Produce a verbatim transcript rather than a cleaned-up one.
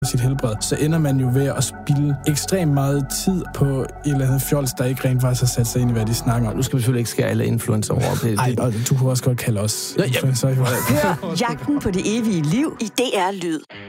sit helbred, så ender man jo ved at spilde ekstremt meget tid på et eller andet fjols, der ikke rent faktisk har sat sig ind i, hvad de snakker om. Nu skal vi selvfølgelig ikke skære alle influencer over. Nej, og du kunne også godt kalde os ja, influencer. Hør Jagten på det evige liv i D R Lyd.